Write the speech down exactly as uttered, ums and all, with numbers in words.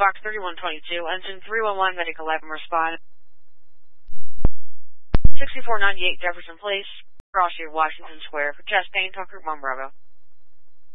Box thirty-one twenty-two, engine three one one, medical lab and respond. sixty-four ninety-eight Jefferson Place, Cross Street, Washington Square, for Chastain, Talk Group one Bravo.